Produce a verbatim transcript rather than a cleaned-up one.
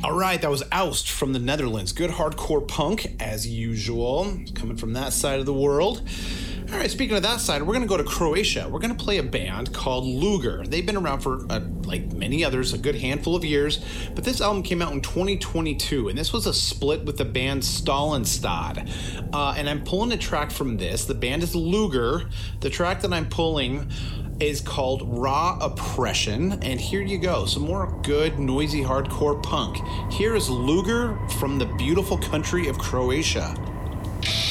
All right, that was Oust from the Netherlands. Good hardcore punk, as usual, coming from that side of the world. All right, speaking of that side, we're going to go to Croatia. We're going to play a band called Luger. They've been around for, uh, like many others, a good handful of years, but this album came out in twenty twenty-two, and this was a split with the band Stalinstad. Uh, and I'm pulling a track from this. The band is Luger. The track that I'm pulling is called Raw Oppression, and here you go, some more good, noisy, hardcore punk. Here is Luger from the beautiful country of Croatia.